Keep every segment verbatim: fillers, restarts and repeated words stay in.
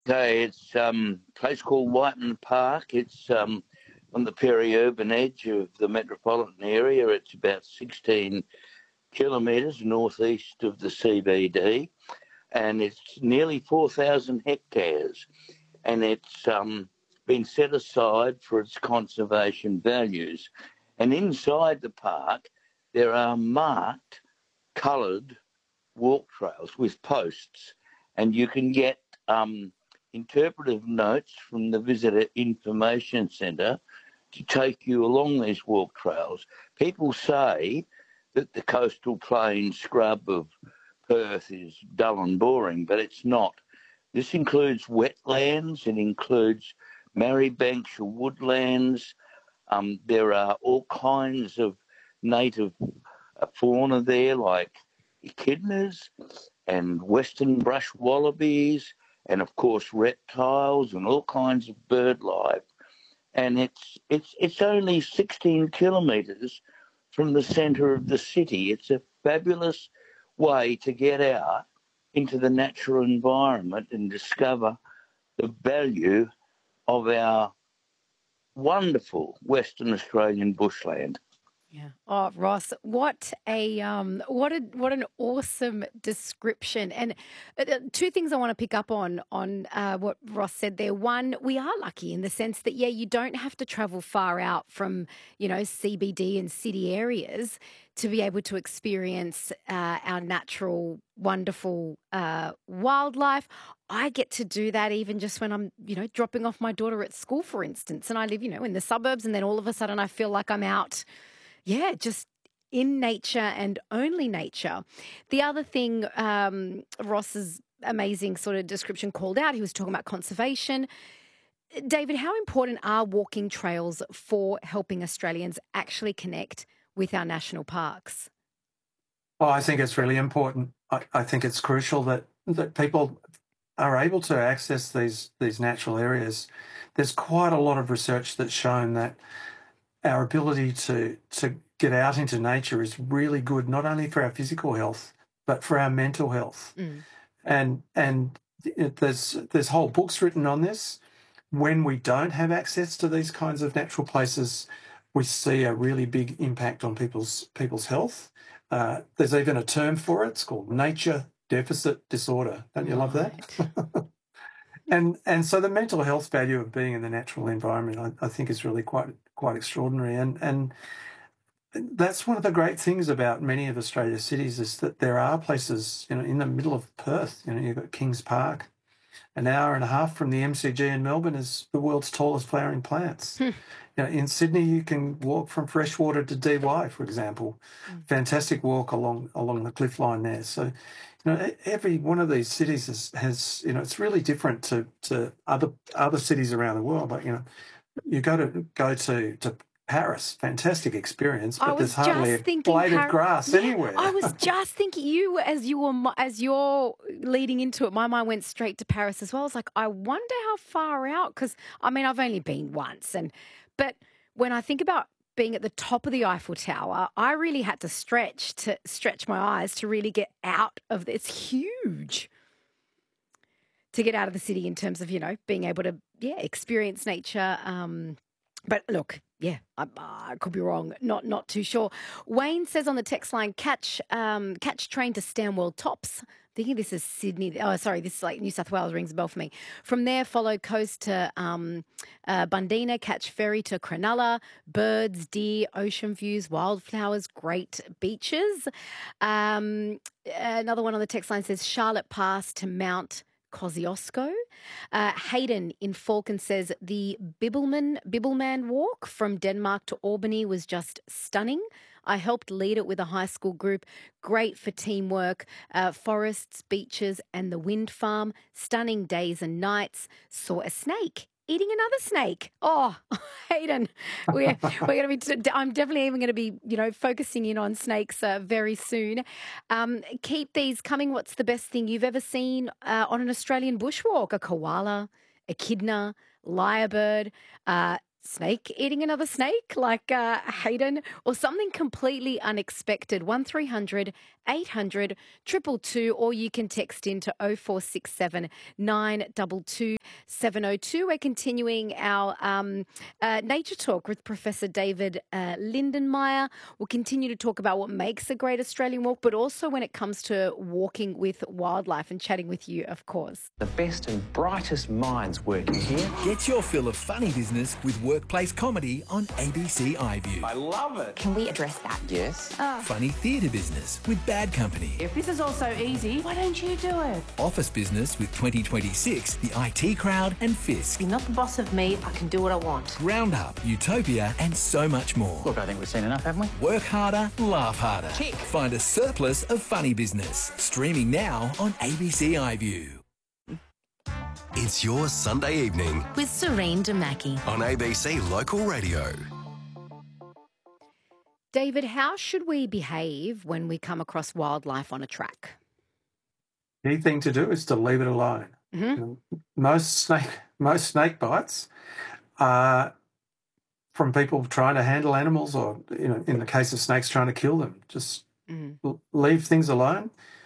Okay, it's um, a place called Whiteman Park. It's um, on the peri-urban edge of the metropolitan area. It's about sixteen kilometres northeast of the C B D, and it's nearly four thousand hectares. And it's um, been set aside for its conservation values. And inside the park, there are marked, coloured walk trails with posts, and you can get um, interpretive notes from the Visitor Information Centre to take you along these walk trails. People say that the coastal plain scrub of Perth is dull and boring, but it's not. This includes wetlands, it includes marribanks or woodlands. Um, there are all kinds of native fauna there, like echidnas and western brush wallabies, and of course reptiles and all kinds of bird life. And it's it's it's only sixteen kilometres from the centre of the city. It's a fabulous way to get out into the natural environment and discover the value of our wonderful Western Australian bushland. Yeah. Oh, Ross, what a um, what a what an awesome description. And uh, uh, two things I want to pick up on on uh, what Ross said there. One, we are lucky in the sense that yeah, you don't have to travel far out from you know C B D and city areas to be able to experience uh, our natural, wonderful uh, wildlife. I get to do that even just when I'm, you know, dropping off my daughter at school, for instance, and I live, you know, in the suburbs, and then all of a sudden I feel like I'm out. Yeah, just in nature and only nature. The other thing um, Ross's amazing sort of description called out, he was talking about conservation. David, how important are walking trails for helping Australians actually connect with our national parks? Well, I think it's really important. I, I think it's crucial that, that people are able to access these, these natural areas. There's quite a lot of research that's shown that our ability to to get out into nature is really good, not only for our physical health, but for our mental health. Mm. And and it, there's there's whole books written on this. When we don't have access to these kinds of natural places, we see a really big impact on people's people's health. Uh, there's even a term for it. It's called nature deficit disorder. Don't you love that? And and so the mental health value of being in the natural environment, I, I think, is really quite quite extraordinary. And and that's one of the great things about many of Australia's cities is that there are places, you know, in the middle of Perth. You know, you've got Kings Park, an hour and a half from the M C G in Melbourne is the world's tallest flowering plants. Hmm. You know, in Sydney, you can walk from Freshwater to Dee Why, for example. Mm. Fantastic walk along along the cliff line there. So, you know, every one of these cities has, has you know, it's really different to, to other other cities around the world. But, you know, you go to go to, to Paris, fantastic experience, but there's hardly a blade Par- of grass yeah, anywhere. I was just thinking, you as you were as you're leading into it, my mind went straight to Paris as well. I was like, I wonder how far out, because I mean, I've only been once, and but when I think about being at the top of the Eiffel Tower, I really had to stretch to stretch my eyes to really get out of the, it's huge. To get out of the city in terms of, you know, being able to, yeah, experience nature. Um, but look, yeah, I, I could be wrong. Not not too sure. Wayne says on the text line, catch um, catch train to Stanwell Tops. Thinking this is Sydney. Oh, sorry, this is like New South Wales, rings a bell for me. From there, follow coast to um, uh, Bundina, catch ferry to Cronulla, birds, deer, ocean views, wildflowers, great beaches. Um, another one on the text line says Charlotte Pass to Mount Kosciuszko. Uh, Hayden in Falcon says the Bibbleman, Bibbleman walk from Denmark to Albany was just stunning. I helped lead it with a high school group. Great for teamwork. Uh, forests, beaches and the wind farm. Stunning days and nights. Saw a snake eating another snake. Oh, Hayden, we're we're going to be. I'm definitely even going to be, you know, focusing in on snakes uh, very soon. Um, keep these coming. What's the best thing you've ever seen uh, on an Australian bushwalk? A koala, echidna, lyrebird. Uh, snake eating another snake like uh, Hayden, or something completely unexpected? one three hundred eight hundred two two two, or you can text into oh four six seven nine two two seven oh two. We're continuing our um, uh, nature talk with Professor David uh, Lindenmayer. We'll continue to talk about what makes a great Australian walk, but also when it comes to walking with wildlife, and chatting with you, of course. The best and brightest minds working here. Get your fill of funny business with workplace comedy on A B C iView. I love it. Can we address that? Yes. Funny theatre business with Bad Company. If this is all so easy, why don't you do it? Office business with twenty twenty-six, the I T Crowd and Fisk. You're not the boss of me. I can do what I want. Roundup, Utopia and so much more. Look, I think we've seen enough, haven't we? Work harder, laugh harder. Tick. Find a surplus of funny business. Streaming now on A B C iView. It's your Sunday evening with Serene Damaki on A B C Local Radio. David, how should we behave when we come across wildlife on a track? Key thing to do is to leave it alone. Mm-hmm. You know, most snake most snake bites are from people trying to handle animals, or, you know, in the case of snakes, trying to kill them. Just Mm-hmm. l- leave things alone.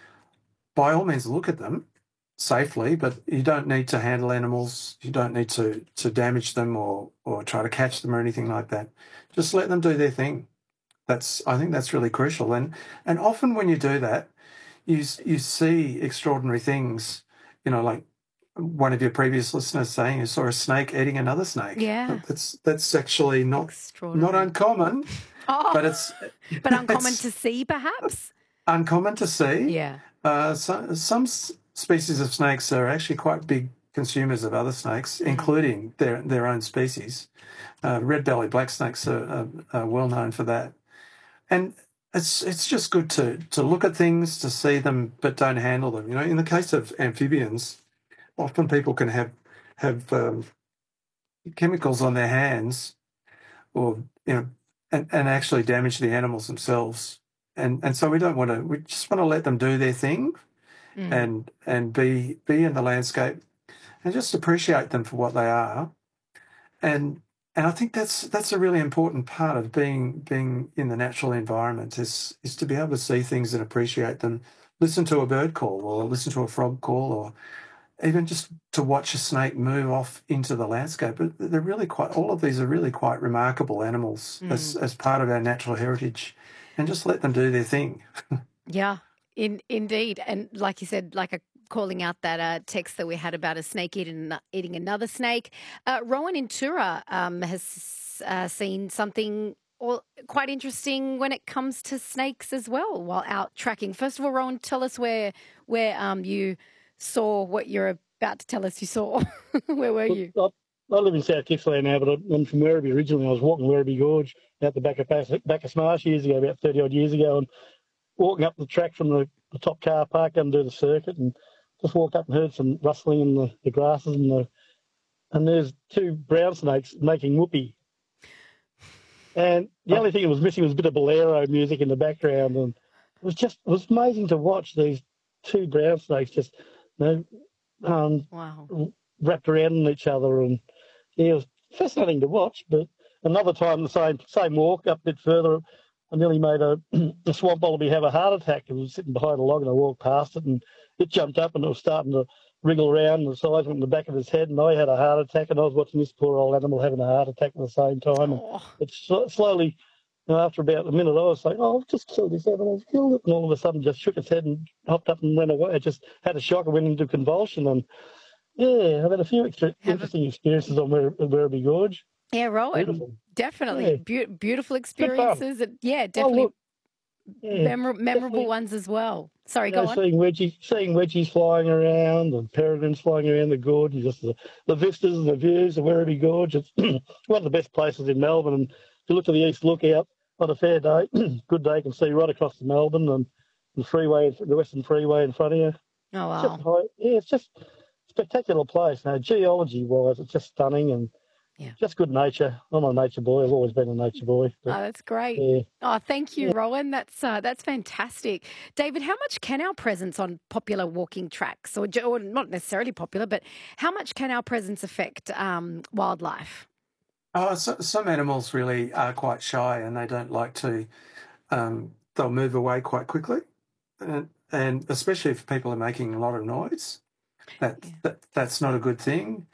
By all means, look at them safely, but you don't need to handle animals. You don't need to to damage them or or try to catch them or anything like that. Just let them do their thing. That's I think that's really crucial. And and often when you do that, you s- you see extraordinary things. You know, like one of your previous listeners saying you saw a snake eating another snake. Yeah. That's that's actually not Extraordinary. not uncommon, Oh, but it's but uncommon it's to see, perhaps? uncommon to see. Yeah. Uh, some some s- species of snakes are actually quite big consumers of other snakes, Mm. including their their own species. Uh, red-bellied black snakes are, are, are well known for that, and it's it's just good to to look at things, to see them, but don't handle them. You know, in the case of amphibians, often people can have have um, chemicals on their hands, or you know, and, and actually damage the animals themselves. And and so we don't want to. We just want to let them do their thing, Mm. and and be be in the landscape, and just appreciate them for what they are. And and I think that's that's a really important part of being being in the natural environment is is to be able to see things and appreciate them. Listen to a bird call, or listen to a frog call, or even just to watch a snake move off into the landscape. But they're really quite. All of these are really quite remarkable animals as as part of our natural heritage. And just let them do their thing. Yeah, in, indeed. And like you said, like a, calling out that uh, text that we had about a snake eating, eating another snake. Uh, Rowan in Tura um, has uh, seen something all, quite interesting when it comes to snakes as well while out tracking. First of all, Rowan, tell us where where um, you saw what you're about to tell us you saw. Where were you? I, I live in South Gippsland now, but I'm from Werribee originally. I was walking Werribee Gorge out the back of Bac- Bacchus Marsh years ago, about thirty odd years ago, and walking up the track from the, the top car park and do the circuit, and just walked up and heard some rustling in the, the grasses, and the and there's two brown snakes making whoopee. And the only thing that was missing was a bit of bolero music in the background, and it was just it was amazing to watch these two brown snakes just, you know, um, Wow. wrapped around each other, and yeah, it was fascinating to watch. But another time, the same same walk up a bit further, I nearly made a, a swamp wallaby have a heart attack. It was sitting behind a log, and I walked past it, and it jumped up, and it was starting to wriggle around, and the sides went in the back of his head, and I had a heart attack, and I was watching this poor old animal having a heart attack at the same time. And Oh, it sl- slowly, you know, after about a minute, I was like, "Oh, I've just killed this animal, I've killed it," and all of a sudden, just shook its head and hopped up and ran away. It just had a shock and went into convulsion, and yeah, I've had a few extra Have a- interesting experiences on Wer- Werribee Gorge. yeah, Rowan. Beautiful. Definitely. Yeah. Beau- beautiful fun. experiences. And yeah, Oh, definitely look, yeah, memor- memorable definitely. ones as well. Sorry, You go know, on. seeing wedgies, seeing wedgies flying around and peregrines flying around the gorge, and just the, the vistas and the views of Werribee Gorge. It's one of the best places in Melbourne. And if you look to the east lookout on a fair day, good day, you can see right across to Melbourne and the freeway, the Western Freeway in front of you. Oh, It's just wow. high, yeah, it's just a spectacular place. Now, geology-wise, it's just stunning and Yeah. just good nature. I'm a nature boy. I've always been a nature boy. Oh, But, that's great. yeah. Oh, thank you, Rowan. That's uh, that's fantastic. David, how much can our presence on popular walking tracks, or, or not necessarily popular, but how much can our presence affect um, wildlife? Oh, so, some animals really are quite shy and they don't like to, um, they'll move away quite quickly. And, and especially if people are making a lot of noise, that, Yeah. that that's not a good thing.